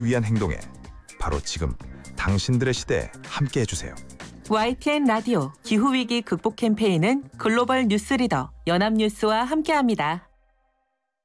위한 행동에 바로 지금 당신들의 시대에 함께 해주세요. YTN 라디오 기후위기 극복 캠페인은 글로벌 뉴스리더 연합뉴스와 함께합니다.